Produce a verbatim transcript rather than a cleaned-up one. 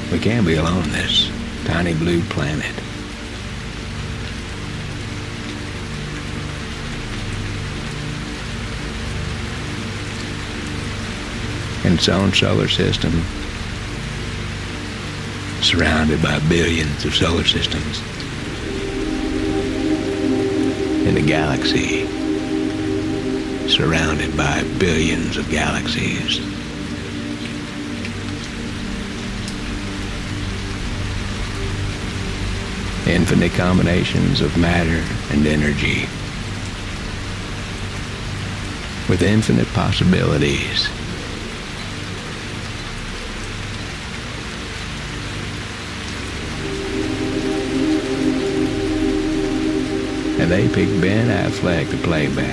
We can't be alone on this tiny blue planet. In its own solar system, surrounded by billions of solar systems. In a galaxy, surrounded by billions of galaxies. Infinite combinations of matter and energy, with infinite possibilities. And they picked Ben Affleck to play back.